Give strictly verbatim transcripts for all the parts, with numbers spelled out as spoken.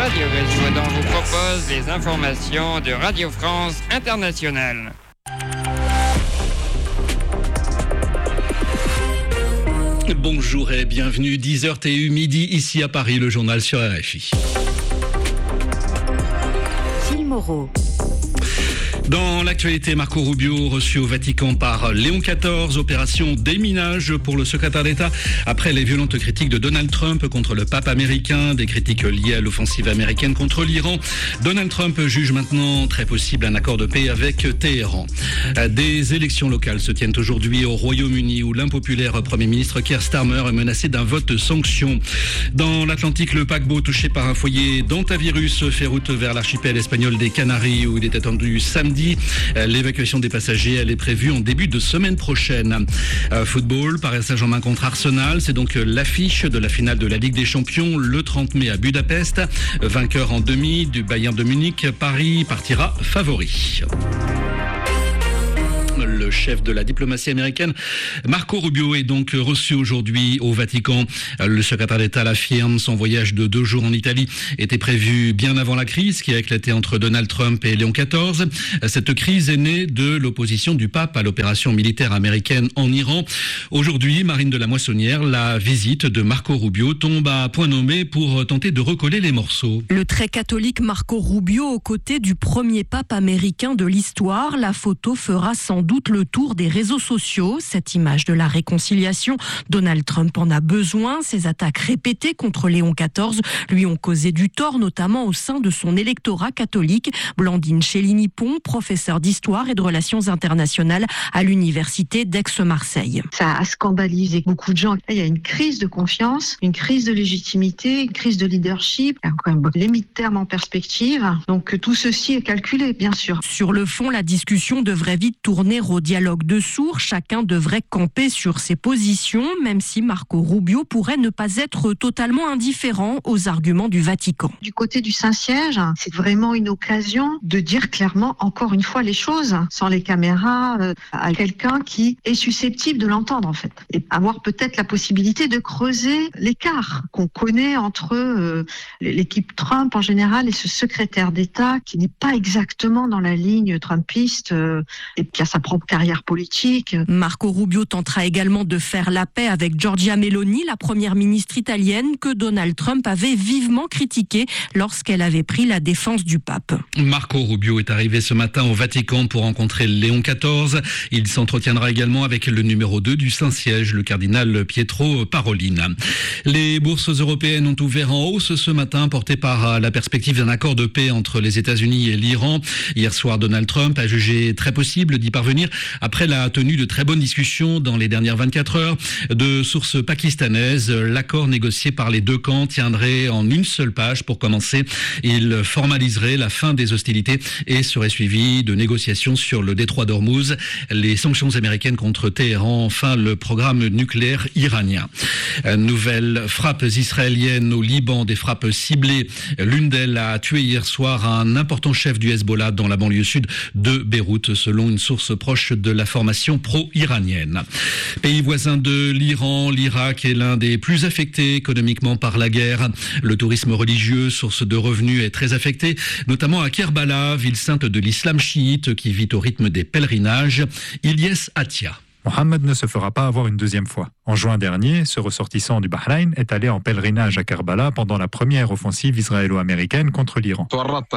Radio Grésilien vous propose les informations de Radio France Internationale. Bonjour et bienvenue, dix heures T U midi, ici à Paris, le journal sur R F I. Gilles Moreau. Dans l'actualité, Marco Rubio reçu au Vatican par Léon quatorze, opération déminage pour le secrétaire d'État après les violentes critiques de Donald Trump contre le pape américain, des critiques liées à l'offensive américaine contre l'Iran. Donald Trump juge maintenant très possible un accord de paix avec Téhéran. Des élections locales se tiennent aujourd'hui au Royaume-Uni où l'impopulaire Premier ministre Keir Starmer est menacé d'un vote de sanction. Dans l'Atlantique, le paquebot touché par un foyer d'hantavirus fait route vers l'archipel espagnol des Canaries où il est attendu samedi. L'évacuation des passagers, elle est prévue en début de semaine prochaine. Euh, football, Paris Saint-Germain contre Arsenal, c'est donc l'affiche de la finale de la Ligue des Champions le trente mai à Budapest. Vainqueur en demi du Bayern de Munich, Paris partira favori. Le chef de la diplomatie américaine, Marco Rubio, est donc reçu aujourd'hui au Vatican. Le secrétaire d'État l'affirme, son voyage de deux jours en Italie était prévu bien avant la crise qui a éclaté entre Donald Trump et Léon quatorze. Cette crise est née de l'opposition du pape à l'opération militaire américaine en Iran. Aujourd'hui, Marine de la Moissonnière, la visite de Marco Rubio tombe à point nommé pour tenter de recoller les morceaux. Le très catholique Marco Rubio aux côtés du premier pape américain de l'histoire. La photo fera sans doute le tour des réseaux sociaux. Cette image de la réconciliation, Donald Trump en a besoin. Ses attaques répétées contre Léon quatorze lui ont causé du tort, notamment au sein de son électorat catholique. Blandine Chéligny-Pont, professeure d'histoire et de relations internationales à l'université d'Aix-Marseille. Ça a scandalisé beaucoup de gens. Il y a une crise de confiance, une crise de légitimité, une crise de leadership. Il y a quand même les mi-termes en perspective. Donc tout ceci est calculé, bien sûr. Sur le fond, la discussion devrait vite tourner au dialogue de sourds. Chacun devrait camper sur ses positions, même si Marco Rubio pourrait ne pas être totalement indifférent aux arguments du Vatican. Du côté du Saint-Siège, c'est vraiment une occasion de dire clairement, encore une fois, les choses, sans les caméras, euh, à quelqu'un qui est susceptible de l'entendre, en fait. Et avoir peut-être la possibilité de creuser l'écart qu'on connaît entre euh, l'équipe Trump en général et ce secrétaire d'État qui n'est pas exactement dans la ligne trumpiste euh, et qui a sa propre carrière politique. Marco Rubio tentera également de faire la paix avec Giorgia Meloni, la première ministre italienne que Donald Trump avait vivement critiquée lorsqu'elle avait pris la défense du pape. Marco Rubio est arrivé ce matin au Vatican pour rencontrer Léon quatorze. Il s'entretiendra également avec le numéro deux du Saint-Siège, le cardinal Pietro Parolin. Les bourses européennes ont ouvert en hausse ce matin, portées par la perspective d'un accord de paix entre les États-Unis et l'Iran. Hier soir, Donald Trump a jugé très possible d'y parvenir après la tenue de très bonnes discussions dans les dernières vingt-quatre heures. De sources pakistanaises, l'accord négocié par les deux camps tiendrait en une seule page. Pour commencer, il formaliserait la fin des hostilités et serait suivi de négociations sur le détroit d'Ormuz, les sanctions américaines contre Téhéran, enfin le programme nucléaire iranien. Nouvelles frappes israéliennes au Liban, des frappes ciblées. L'une d'elles a tué hier soir un important chef du Hezbollah dans la banlieue sud de Beyrouth, selon une source proche de la formation pro-iranienne. Pays voisin de l'Iran, l'Irak est l'un des plus affectés économiquement par la guerre. Le tourisme religieux, source de revenus, est très affecté, notamment à Kerbala, ville sainte de l'islam chiite qui vit au rythme des pèlerinages. Ilyes Atia. Mohamed ne se fera pas avoir une deuxième fois. En juin dernier, ce ressortissant du Bahreïn est allé en pèlerinage à Kerbala pendant la première offensive israélo-américaine contre l'Iran.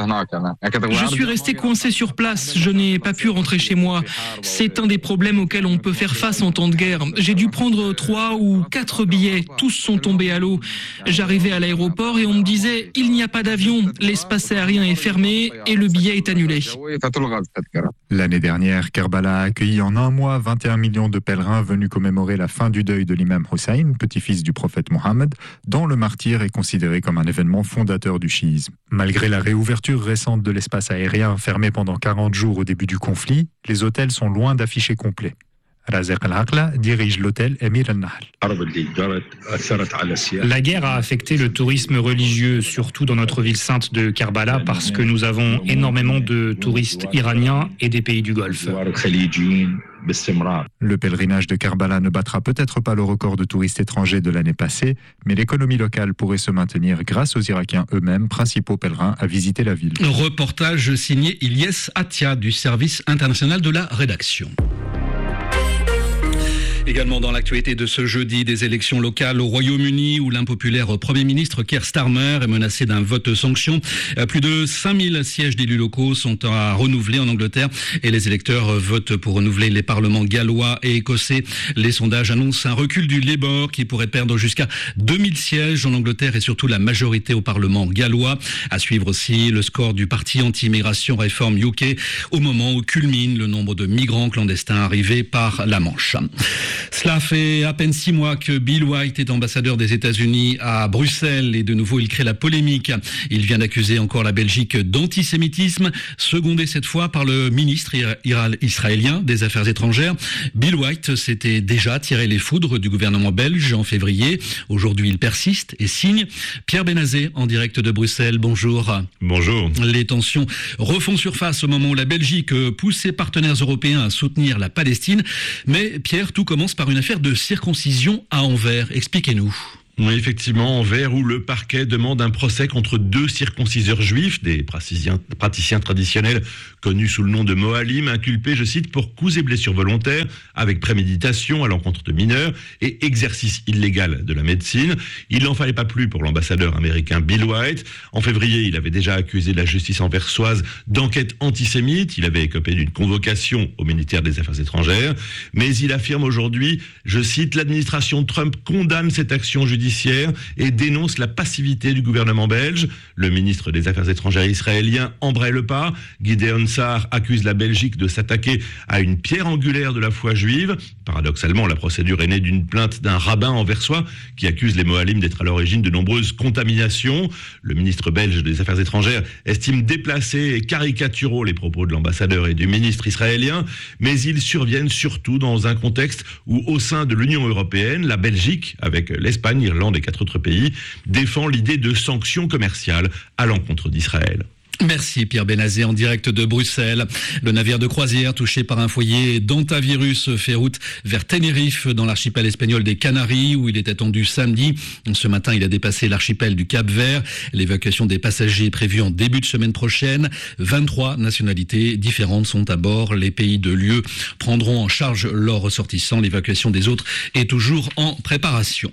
Je suis resté coincé sur place, je n'ai pas pu rentrer chez moi. C'est un des problèmes auxquels on peut faire face en temps de guerre. J'ai dû prendre trois ou quatre billets, tous sont tombés à l'eau. J'arrivais à l'aéroport et on me disait « il n'y a pas d'avion, l'espace aérien est fermé et le billet est annulé ». L'année dernière, Kerbala a accueilli en un mois vingt et un millions de pèlerins venus commémorer la fin du deuil de l'imam Hussein, petit-fils du prophète Mohammed, dont le martyre est considéré comme un événement fondateur du chiisme. Malgré la réouverture récente de l'espace aérien fermé pendant quarante jours au début du conflit, les hôtels sont loin d'afficher complet. Razek Al-Aqla dirige l'hôtel Emir Al-Nahl. La guerre a affecté le tourisme religieux, surtout dans notre ville sainte de Karbala, parce que nous avons énormément de touristes iraniens et des pays du Golfe. Le pèlerinage de Karbala ne battra peut-être pas le record de touristes étrangers de l'année passée, mais l'économie locale pourrait se maintenir grâce aux Irakiens eux-mêmes, principaux pèlerins à visiter la ville. Reportage signé Ilyes Atia du service international de la rédaction. Également dans l'actualité de ce jeudi, des élections locales au Royaume-Uni où l'impopulaire Premier ministre Keir Starmer est menacé d'un vote sanction. Plus de cinq mille sièges d'élus locaux sont à renouveler en Angleterre et les électeurs votent pour renouveler les parlements gallois et écossais. Les sondages annoncent un recul du Labour qui pourrait perdre jusqu'à deux mille sièges en Angleterre et surtout la majorité au parlement gallois. À suivre aussi le score du parti anti-immigration Reform U K au moment où culmine le nombre de migrants clandestins arrivés par la Manche. Cela fait à peine six mois que Bill White est ambassadeur des États-Unis à Bruxelles et de nouveau il crée la polémique. Il vient d'accuser encore la Belgique d'antisémitisme, secondé cette fois par le ministre israélien des Affaires étrangères. Bill White s'était déjà tiré les foudres du gouvernement belge en février. Aujourd'hui, il persiste et signe. Pierre Benazé en direct de Bruxelles. Bonjour. Bonjour. Les tensions refont surface au moment où la Belgique pousse ses partenaires européens à soutenir la Palestine. Mais Pierre, tout commence par une affaire de circoncision à Anvers. Expliquez-nous. Oui, effectivement, Anvers, où le parquet demande un procès contre deux circonciseurs juifs, des praticiens, praticiens traditionnels connus sous le nom de Mohalim, inculpés, je cite, pour coups et blessures volontaires, avec préméditation à l'encontre de mineurs et exercice illégal de la médecine. Il n'en fallait pas plus pour l'ambassadeur américain Bill White. En février, il avait déjà accusé la justice anversoise d'enquête antisémite. Il avait écopé d'une convocation au ministère des Affaires étrangères. Mais il affirme aujourd'hui, je cite, l'administration Trump condamne cette action judiciaire et dénonce la passivité du gouvernement belge. Le ministre des Affaires étrangères israélien embraye le pas. Gideon Sa'ar accuse la Belgique de s'attaquer à une pierre angulaire de la foi juive. Paradoxalement, la procédure est née d'une plainte d'un rabbin anversois qui accuse les Mohalim d'être à l'origine de nombreuses contaminations. Le ministre belge des Affaires étrangères estime déplacés et caricaturaux les propos de l'ambassadeur et du ministre israélien, mais ils surviennent surtout dans un contexte où, au sein de l'Union européenne, la Belgique, avec l'Espagne, l'Irlande et quatre autres pays, défend l'idée de sanctions commerciales à l'encontre d'Israël. Merci Pierre Benazé en direct de Bruxelles. Le navire de croisière touché par un foyer d'hantavirus fait route vers Tenerife dans l'archipel espagnol des Canaries où il est attendu samedi. Ce matin, il a dépassé l'archipel du Cap-Vert. L'évacuation des passagers est prévue en début de semaine prochaine. vingt-trois nationalités différentes sont à bord. Les pays de l'U E prendront en charge leurs ressortissants. L'évacuation des autres est toujours en préparation.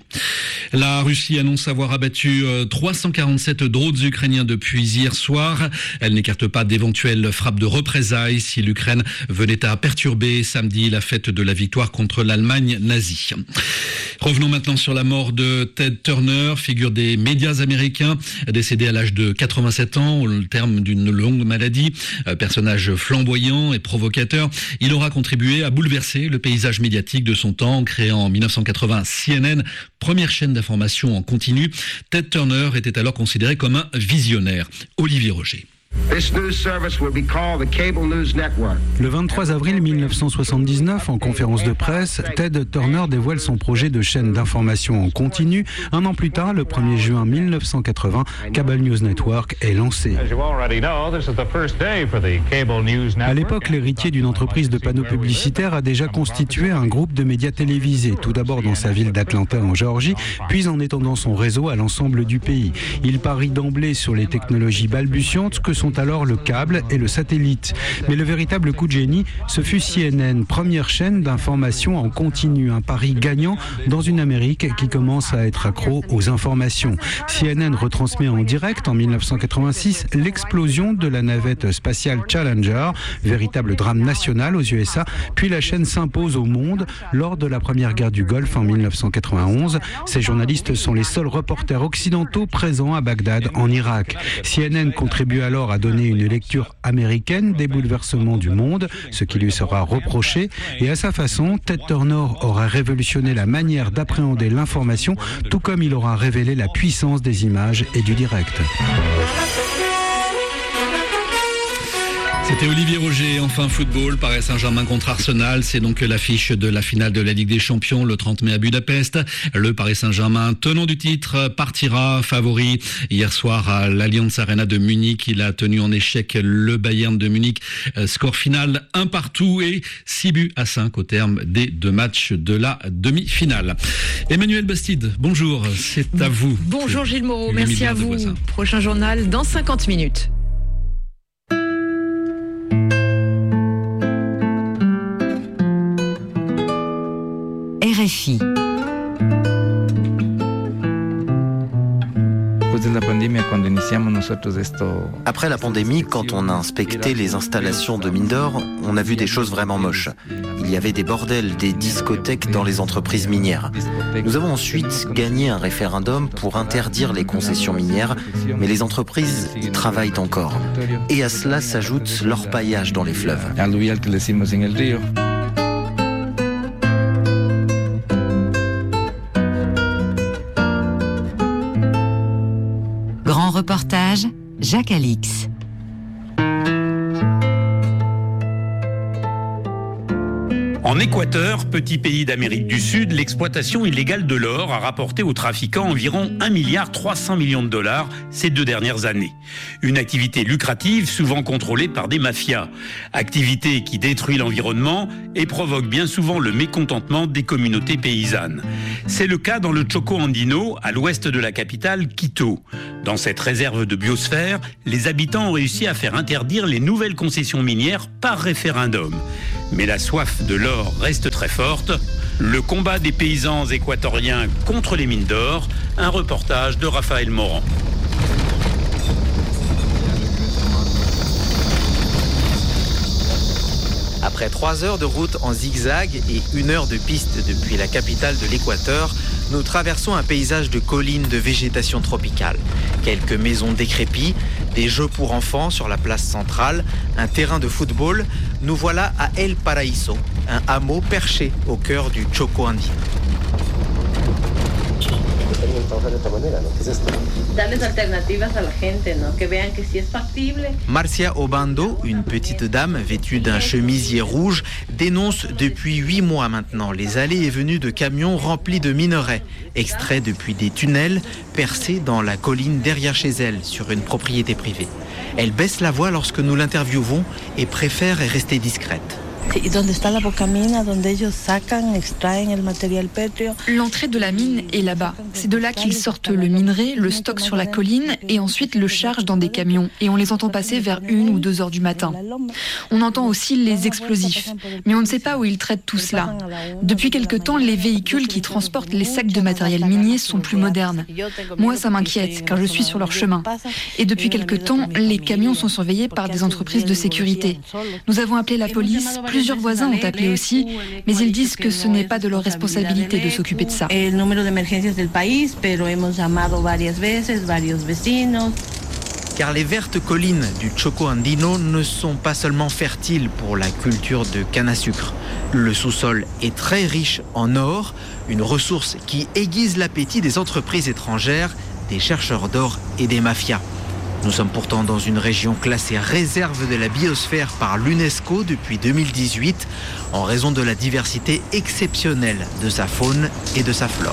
La Russie annonce avoir abattu trois cent quarante-sept drones ukrainiens depuis hier soir. Elle n'écarte pas d'éventuelles frappes de représailles si l'Ukraine venait à perturber samedi la fête de la victoire contre l'Allemagne nazie. Revenons maintenant sur la mort de Ted Turner, figure des médias américains, décédé à l'âge de quatre-vingt-sept ans, au terme d'une longue maladie. Personnage flamboyant et provocateur, il aura contribué à bouleverser le paysage médiatique de son temps en créant en dix-neuf cent quatre-vingts C N N, première chaîne d'information en continu. Ted Turner était alors considéré comme un visionnaire. Olivier Roger. Le vingt-trois avril mille neuf cent soixante-dix-neuf, en conférence de presse, Ted Turner dévoile son projet de chaîne d'information en continu. Un an plus tard, le premier juin mille neuf cent quatre-vingts, Cable News Network est lancé. À l'époque, l'héritier d'une entreprise de panneaux publicitaires a déjà constitué un groupe de médias télévisés, tout d'abord dans sa ville d'Atlanta en Géorgie, puis en étendant son réseau à l'ensemble du pays. Il parie d'emblée sur les technologies balbutiantes que sont alors le câble et le satellite. Mais le véritable coup de génie, ce fut C N N, première chaîne d'information en continu, un pari gagnant dans une Amérique qui commence à être accro aux informations. C N N retransmet en direct en mille neuf cent quatre-vingt-six l'explosion de la navette spatiale Challenger, véritable drame national aux U S A, puis la chaîne s'impose au monde lors de la première guerre du Golfe en mille neuf cent quatre-vingt-onze. Ces journalistes sont les seuls reporters occidentaux présents à Bagdad en Irak. C N N contribue alors à donner une lecture américaine des bouleversements du monde, ce qui lui sera reproché. Et à sa façon, Ted Turner aura révolutionné la manière d'appréhender l'information, tout comme il aura révélé la puissance des images et du direct. C'était Olivier Roger. Enfin, football, Paris Saint-Germain contre Arsenal. C'est donc l'affiche de la finale de la Ligue des Champions le trente mai à Budapest. Le Paris Saint-Germain, tenant du titre, partira favori. Hier soir à l'Allianz Arena de Munich, il a tenu en échec le Bayern de Munich. Score final un partout et six buts à cinq au terme des deux matchs de la demi-finale. Emmanuel Bastide, bonjour, c'est à vous. Bonjour Gilles Moreau, merci à vous. Prochain journal dans cinquante minutes. R F I. Après la pandémie, quand on a inspecté les installations de mines d'or, on a vu des choses vraiment moches. Il y avait des bordels, des discothèques dans les entreprises minières. Nous avons ensuite gagné un référendum pour interdire les concessions minières, mais les entreprises y travaillent encore. Et à cela s'ajoute l'orpaillage dans les fleuves. Grand reportage, Jacques Alix. En Équateur, petit pays d'Amérique du Sud, l'exploitation illégale de l'or a rapporté aux trafiquants environ un milliard trois cents millions de dollars ces deux dernières années. Une activité lucrative, souvent contrôlée par des mafias. Activité qui détruit l'environnement et provoque bien souvent le mécontentement des communautés paysannes. C'est le cas dans le Choco Andino, à l'ouest de la capitale, Quito. Dans cette réserve de biosphère, les habitants ont réussi à faire interdire les nouvelles concessions minières par référendum. Mais la soif de l'or reste très forte. Le combat des paysans équatoriens contre les mines d'or, un reportage de Raphaël Morand. Après trois heures de route en zigzag et une heure de piste depuis la capitale de l'Équateur, nous traversons un paysage de collines de végétation tropicale. Quelques maisons décrépies, des jeux pour enfants sur la place centrale, un terrain de football. Nous voilà à El Paraíso, un hameau perché au cœur du Choco Andino. Marcia Obando, une petite dame vêtue d'un chemisier rouge, dénonce depuis huit mois maintenant les allées et venues de camions remplis de minerais, extraits depuis des tunnels percés dans la colline derrière chez elle, sur une propriété privée. Elle baisse la voix lorsque nous l'interviewons et préfère rester discrète. L'entrée de la mine est là-bas. C'est de là qu'ils sortent le minerai, le stockent sur la colline et ensuite le chargent dans des camions. Et on les entend passer vers une ou deux heures du matin. On entend aussi les explosifs, mais on ne sait pas où ils traitent tout cela. Depuis quelque temps, les véhicules qui transportent les sacs de matériel minier sont plus modernes. Moi, ça m'inquiète car je suis sur leur chemin. Et depuis quelque temps, les camions sont surveillés par des entreprises de sécurité. Nous avons appelé la police. Plusieurs voisins ont appelé aussi, mais ils disent que ce n'est pas de leur responsabilité de s'occuper de ça. Car les vertes collines du Choco Andino ne sont pas seulement fertiles pour la culture de canne à sucre. Le sous-sol est très riche en or, une ressource qui aiguise l'appétit des entreprises étrangères, des chercheurs d'or et des mafias. Nous sommes pourtant dans une région classée réserve de la biosphère par l'UNESCO depuis deux mille dix-huit en raison de la diversité exceptionnelle de sa faune et de sa flore.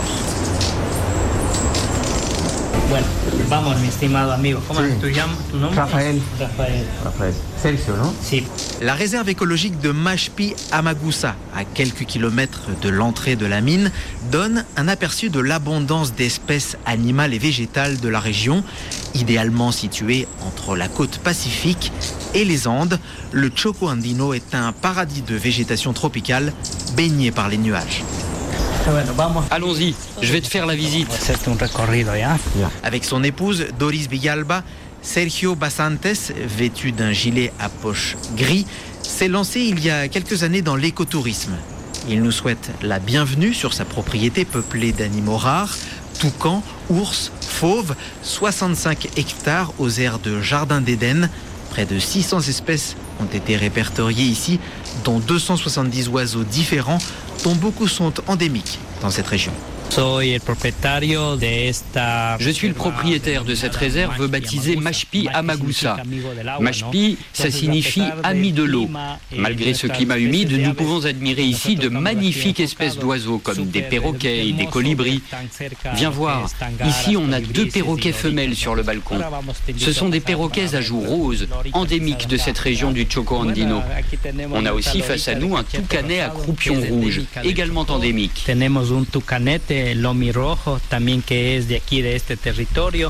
Bueno, vamos, mi estimado amigo. ¿Cómo sí. ¿Tú llamas tu nombre? Rafael. Rafael. Rafael. Sergio, non? Si. La réserve écologique de Mashpi Amagusa, à quelques kilomètres de l'entrée de la mine, donne un aperçu de l'abondance d'espèces animales et végétales de la région, idéalement située entre la côte pacifique et les Andes. Le Choco Andino est un paradis de végétation tropicale baigné par les nuages. Allons-y, je vais te faire la visite. Avec son épouse Doris Villalba, Sergio Basantes, vêtu d'un gilet à poche gris, s'est lancé il y a quelques années dans l'écotourisme. Il nous souhaite la bienvenue sur sa propriété peuplée d'animaux rares, toucans, ours, fauves, soixante-cinq hectares aux aires de Jardin d'Éden. Près de six cents espèces ont été répertoriées ici, dont deux cent soixante-dix oiseaux différents, dont beaucoup sont endémiques dans cette région. Je suis le propriétaire de cette réserve baptisée Mashpi Amagusa. Mashpi, ça signifie ami de l'eau. Malgré ce climat humide, nous pouvons admirer ici de magnifiques espèces d'oiseaux comme des perroquets et des colibris. Viens voir, ici on a deux perroquets femelles sur le balcon. Ce sont des perroquets à joues roses, endémiques de cette région du Choco Andino. On a aussi face à nous un toucanet à croupion rouge, également endémique. Tenemos un tucanete lomi rojo, también que es de aquí de este territorio.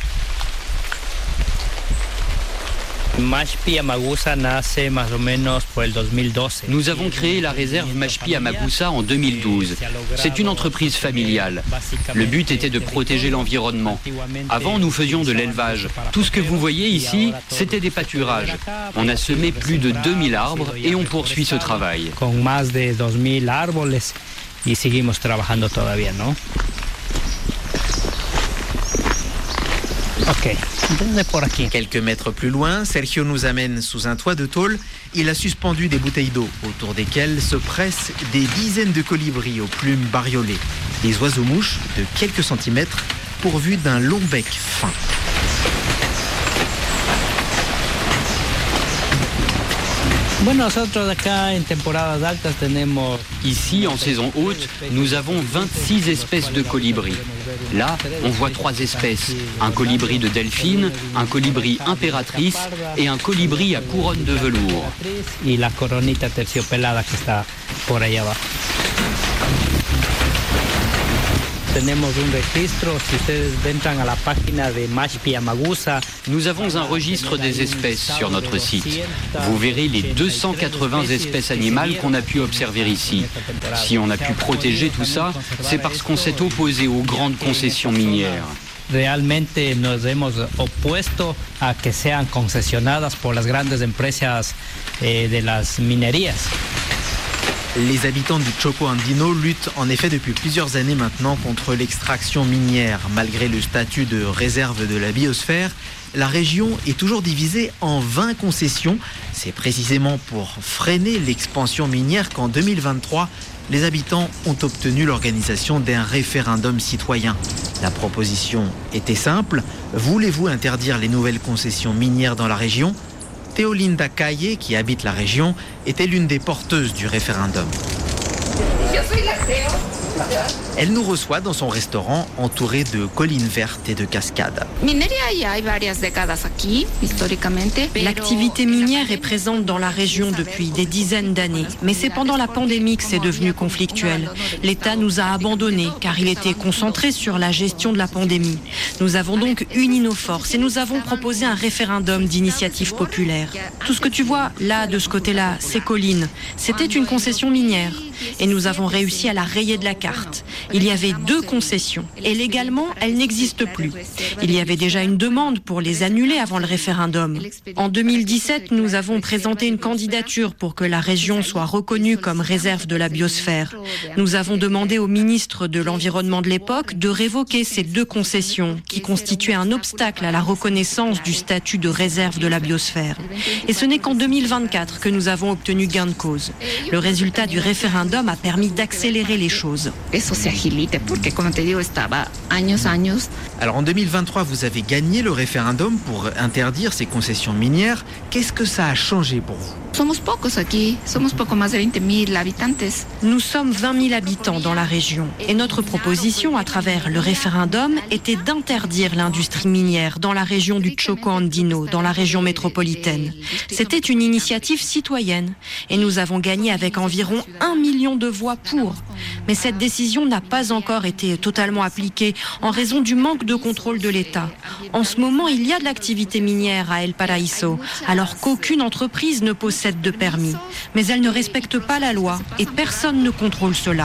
Mashpi Amagusa nace más o menos por el dos mil doce. Nous avons créé la réserve Mashpi Amagusa en deux mille douze. C'est une entreprise familiale. Le but était de protéger l'environnement. Avant, nous faisions de l'élevage. Tout ce que vous voyez ici, c'était des pâturages. On a semé plus de deux mille arbres et on poursuit ce travail. Con más de dos mil árboles y seguimos trabajando todavía, ¿no? Ok. Quelques mètres plus loin, Sergio nous amène sous un toit de tôle. Il a suspendu des bouteilles d'eau autour desquelles se pressent des dizaines de colibris aux plumes bariolées. Des oiseaux-mouches de quelques centimètres pourvus d'un long bec fin. Ici, en saison haute, nous avons vingt-six espèces de colibris. Là, on voit trois espèces. Un colibri de delphine, un colibri impératrice et un colibri à couronne de velours. Et la coronita terciopelada qui está por allá abajo. Nous avons un registre des espèces sur notre site. Vous verrez les deux cent quatre-vingts espèces animales qu'on a pu observer ici. Si on a pu protéger tout ça, c'est parce qu'on s'est opposé aux grandes concessions minières. Realmente nos hemos opuesto a que sean concesionadas por las grandes empresas eh, de las minerías. Les habitants du Choco Andino luttent en effet depuis plusieurs années maintenant contre l'extraction minière. Malgré le statut de réserve de la biosphère, la région est toujours divisée en vingt concessions. C'est précisément pour freiner l'expansion minière qu'en deux mille vingt-trois, les habitants ont obtenu l'organisation d'un référendum citoyen. La proposition était simple. Voulez-vous interdire les nouvelles concessions minières dans la région ? Teolinda Calle, qui habite la région, était l'une des porteuses du référendum. Elle nous reçoit dans son restaurant entouré de collines vertes et de cascades. L'activité minière est présente dans la région depuis des dizaines d'années, mais c'est pendant la pandémie que c'est devenu conflictuel. L'État nous a abandonnés car il était concentré sur la gestion de la pandémie. Nous avons donc uni nos forces et nous avons proposé un référendum d'initiative populaire. Tout ce que tu vois là, de ce côté-là, ces collines, c'était une concession minière. Et nous avons réussi à la rayer de la carte. Il y avait deux concessions et légalement, elles n'existent plus. Il y avait déjà une demande pour les annuler avant le référendum. En deux mille dix-sept, nous avons présenté une candidature pour que la région soit reconnue comme réserve de la biosphère. Nous avons demandé au ministre de l'Environnement de l'époque de révoquer ces deux concessions qui constituaient un obstacle à la reconnaissance du statut de réserve de la biosphère. Et ce n'est qu'en deux mille vingt-quatre que nous avons obtenu gain de cause. Le résultat du référendum a permis d'accélérer les choses. Alors en deux mille vingt-trois, vous avez gagné le référendum pour interdire ces concessions minières. Qu'est-ce que ça a changé pour vous ? Nous sommes vingt mille habitants dans la région et notre proposition à travers le référendum était d'interdire l'industrie minière dans la région du Choco Andino, dans la région métropolitaine. C'était une initiative citoyenne et nous avons gagné avec environ un million de voix pour. Mais cette décision n'a pas encore été totalement appliquée en raison du manque de contrôle de l'État. En ce moment, il y a de l'activité minière à El Paraíso, alors qu'aucune entreprise ne possède de permis. Mais elle ne respecte pas la loi et personne ne contrôle cela.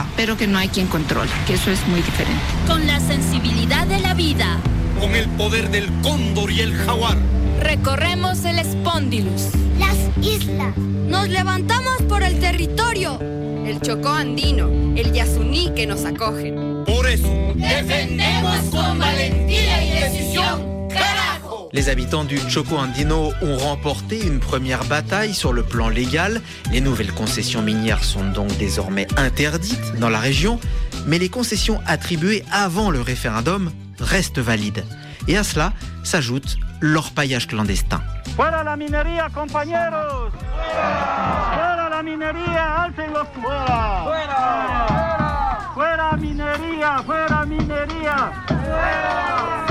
Con la sensibilidad de la vida. Con el poder del cóndor y el jaguar. Recorremos el Spondylus. Las islas. Nos levantamos por el territorio. El Chocó Andino, el Yasuní que nos acogen. Por eso, defendemos con valentía y decisión. ¡Carajo! Les habitants du Choco Andino ont remporté une première bataille sur le plan légal. Les nouvelles concessions minières sont donc désormais interdites dans la région, mais les concessions attribuées avant le référendum restent valides. Et à cela s'ajoute l'orpaillage clandestin. Fuera la minería, compañeros. Fuera la minería, alcen los fuera. Fuera. Fuera minería, fuera minería. Fuera.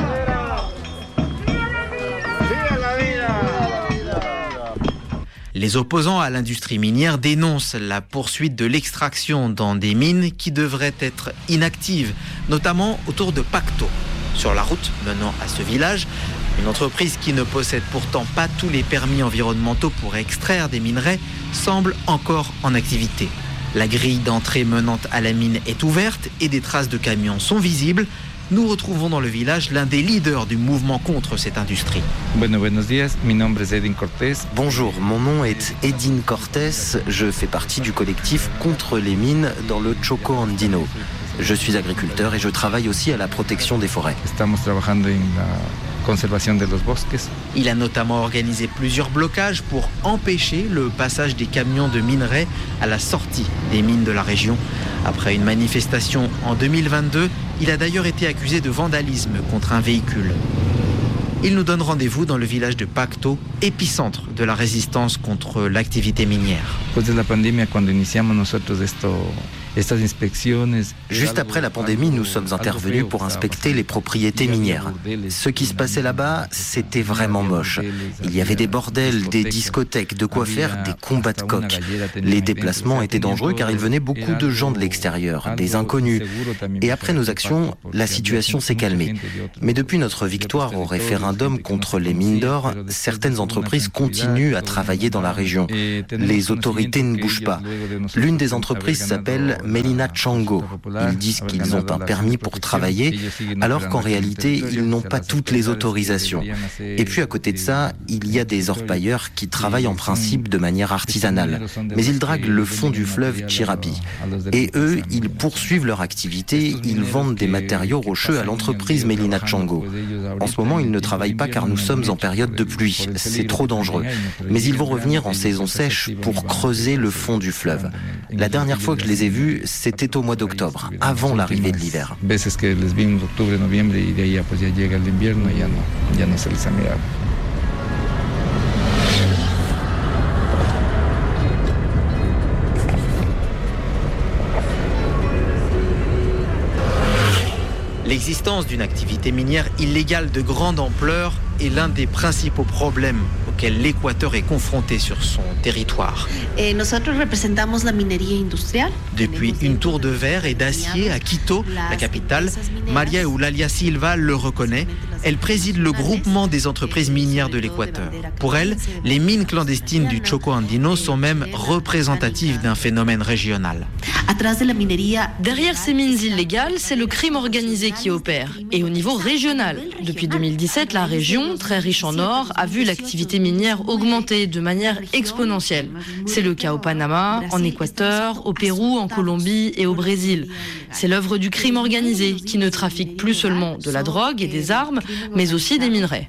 Les opposants à l'industrie minière dénoncent la poursuite de l'extraction dans des mines qui devraient être inactives, notamment autour de Pacto. Sur la route menant à ce village, une entreprise qui ne possède pourtant pas tous les permis environnementaux pour extraire des minerais semble encore en activité. La grille d'entrée menant à la mine est ouverte et des traces de camions sont visibles. Nous retrouvons dans le village l'un des leaders du mouvement contre cette industrie. Bueno, buenos días. Mi nombre es Edin Cortés. Bonjour, mon nom est Edin Cortés. Je fais partie du collectif contre les mines dans le Choco Andino. Je suis agriculteur et je travaille aussi à la protection des forêts. Estamos trabajando en la conservation de los bosques. Il a notamment organisé plusieurs blocages pour empêcher le passage des camions de minerais à la sortie des mines de la région. Après une manifestation en deux mille vingt-deux, il a d'ailleurs été accusé de vandalisme contre un véhicule. Il nous donne rendez-vous dans le village de Pacto, épicentre de la résistance contre l'activité minière. Después de la pandemia, cuando iniciamos nosotros esto, estas inspecciones. Juste après la pandémie, nous sommes intervenus pour inspecter les propriétés minières. Ce qui se passait là-bas, c'était vraiment moche. Il y avait des bordels, des discothèques, de quoi faire des combats de coqs. Les déplacements étaient dangereux car il venait beaucoup de gens de l'extérieur, des inconnus. Et après nos actions, la situation s'est calmée. Mais depuis notre victoire au référendum contre les mines d'or, certaines entreprises continuent à travailler dans la région. Les autorités ne bougent pas. L'une des entreprises s'appelle Melina Chango. Ils disent qu'ils ont un permis pour travailler, alors qu'en réalité, ils n'ont pas toutes les autorisations. Et puis à côté de ça, il y a des orpailleurs qui travaillent en principe de manière artisanale. Mais ils draguent le fond du fleuve Chirapi. Et eux, ils poursuivent leur activité, ils vendent des matériaux rocheux à l'entreprise Melina Chango. En ce moment, ils ne travaillent pas car nous sommes en période de pluie. C'est trop dangereux. Mais ils vont revenir en saison sèche pour creuser le fond du fleuve. La dernière fois que je les ai vus, c'était au mois d'octobre, avant l'arrivée de l'hiver. Veces que les vimos octubre, noviembre y de ahí pues ya llega el invierno y ya no, ya no se les ha mirado. L'existence d'une activité minière illégale de grande ampleur est l'un des principaux problèmes auxquels l'Équateur est confronté sur son territoire. Depuis une tour de verre et d'acier à Quito, la capitale, Maria Eulalia Silva le reconnaît. Elle préside le groupement des entreprises minières de l'Équateur. Pour elle, les mines clandestines du Choco Andino sont même représentatives d'un phénomène régional. Derrière ces mines illégales, c'est le crime organisé qui opère, et au niveau régional. Depuis deux mille dix-sept, la région, très riche en or, a vu l'activité minière augmenter de manière exponentielle. C'est le cas au Panama, en Équateur, au Pérou, en Colombie et au Brésil. C'est l'œuvre du crime organisé qui ne trafique plus seulement de la drogue et des armes, mais aussi des minerais.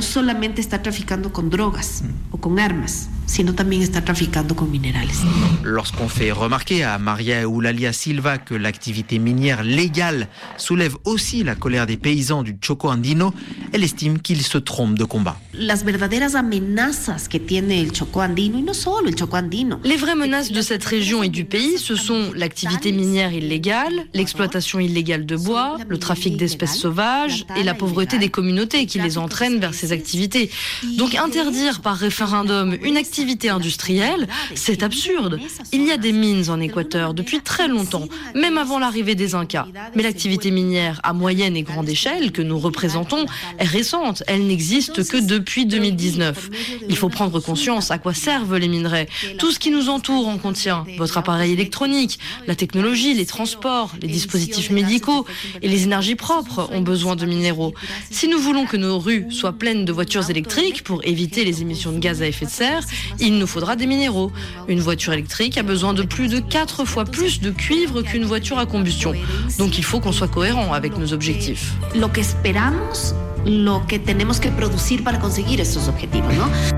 Lorsqu'on fait remarquer à Maria Eulalia Silva que l'activité minière légale soulève aussi la colère des paysans du Choco Andino, elle estime qu'ils se trompent de combat. Les vraies menaces de cette région et du pays, ce sont l'activité minière illégale, l'exploitation illégale de bois, le trafic d'espèces sauvages et la pauvreté des communautés qui les entraînent vers ces activités. Donc interdire par référendum une activité industrielle, c'est absurde. Il y a des mines en Équateur depuis très longtemps, même avant l'arrivée des Incas. Mais l'activité minière à moyenne et grande échelle que nous représentons est récente. Elle n'existe que depuis deux mille dix-neuf. Il faut prendre conscience à quoi servent les minerais. Tout ce qui nous entoure en contient. Votre appareil électronique, la technologie, les transports, les dispositifs médicaux et les énergies propres ont besoin de minéraux. Si nous voulons que nos rues soient pleines de voitures électriques pour éviter les émissions de gaz à effet de serre, il nous faudra des minéraux. Une voiture électrique a besoin de plus de quatre fois plus de cuivre qu'une voiture à combustion. Donc il faut qu'on soit cohérent avec nos objectifs. Lo que esperamos lo que tenemos que producir para conseguir estos objetivos, ¿no?